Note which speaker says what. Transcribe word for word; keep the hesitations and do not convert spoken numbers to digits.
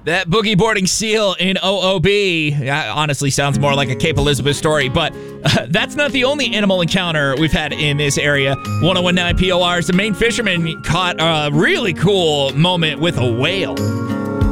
Speaker 1: That boogie boarding seal in O O B uh, honestly sounds more like a Cape Elizabeth story, but uh, that's not the only animal encounter we've had in this area. one oh one point nine P O R's The Maine Fisherman caught a really cool moment with a whale.